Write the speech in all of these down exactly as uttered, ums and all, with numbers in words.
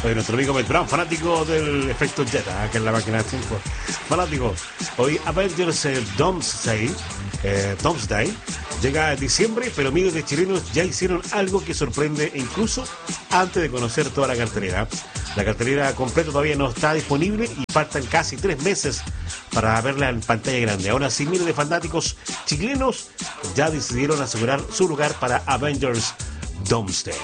Hoy nuestro amigo Matt Brown, fanático del efecto Jetta, que es la máquina de tiempo. Fanático. Hoy Avengers eh, Doomsday, eh, Doomsday llega en diciembre, pero miles de chilenos ya hicieron algo que sorprende incluso antes de conocer toda la cartelera. La cartelera completa todavía no está disponible y faltan casi tres meses para verla en pantalla grande. Ahora sí, miles de fanáticos chilenos ya decidieron asegurar su lugar para Avengers Doomsday.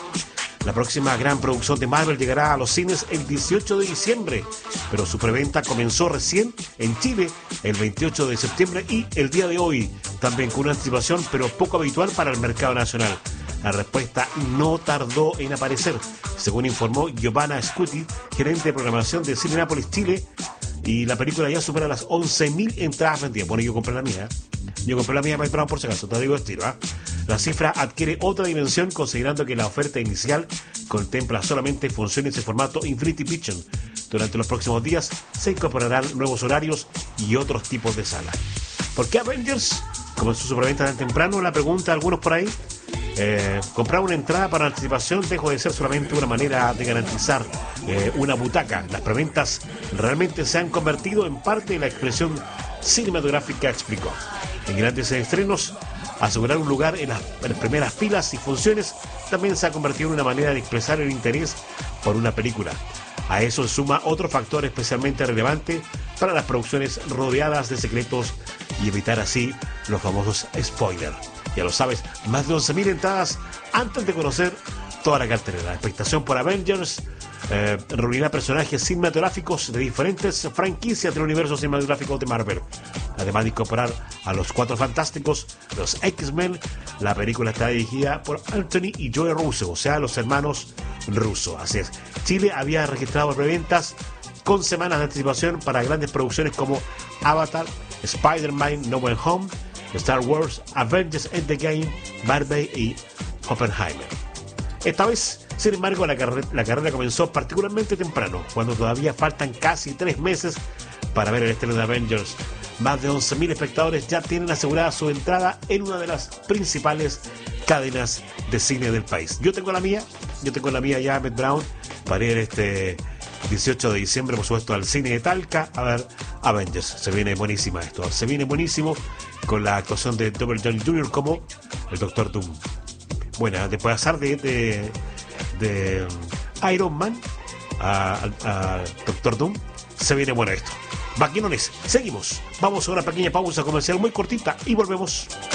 La próxima gran producción de Marvel llegará a los cines el dieciocho de diciembre, pero su preventa comenzó recién en Chile el veintiocho de septiembre y el día de hoy, también con una anticipación pero poco habitual para el mercado nacional. La respuesta no tardó en aparecer, según informó Giovanna Scuti, gerente de programación de Cinemápolis Chile, y la película ya supera las once mil entradas vendidas. Bueno, yo compré la mía, yo compré la mía, Mike Brown, por si acaso, te digo estilo, ¿eh? La cifra adquiere otra dimensión considerando que la oferta inicial contempla solamente funciones en formato Infinity Vision. Durante los próximos días se incorporarán nuevos horarios y otros tipos de salas. ¿Por qué Avengers comenzó su preventa tan temprano? La pregunta a algunos por ahí. Eh, comprar una entrada para anticipación dejó de ser solamente una manera de garantizar eh, una butaca. Las preventas realmente se han convertido en parte de la expresión cinematográfica, explicó. En grandes estrenos, asegurar un lugar en las, en las primeras filas y funciones también se ha convertido en una manera de expresar el interés por una película. A eso se suma otro factor especialmente relevante para las producciones rodeadas de secretos y evitar así los famosos spoilers. Ya lo sabes, más de once mil entradas antes de conocer toda la cartelera. La expectación por Avengers eh, reunirá personajes cinematográficos de diferentes franquicias del universo cinematográfico de Marvel. Además de incorporar a los Cuatro Fantásticos, los X-Men, la película está dirigida por Anthony y Joe Russo, o sea, los hermanos Russo. Así es. Chile había registrado preventas con semanas de anticipación para grandes producciones como Avatar, Spider-Man No Way Home, Star Wars, Avengers Endgame, Barbie y Oppenheimer. Esta vez, sin embargo, la, carre- la carrera comenzó particularmente temprano, cuando todavía faltan casi tres meses para ver el estreno de Avengers. Más de once mil espectadores ya tienen asegurada su entrada en una de las principales cadenas de cine del país. Yo tengo la mía, yo tengo la mía ya, Matt Brown, para ir este dieciocho de diciembre, por supuesto, al cine de Talca a ver Avengers. Se viene buenísima esto, se viene buenísimo con la actuación de Robert Downey junior como el Doctor Doom. Bueno, de pasar de, de, de Iron Man a, a, a Doctor Doom, se viene bueno esto. Maquinones, seguimos. Vamos a una pequeña pausa comercial muy cortita y volvemos.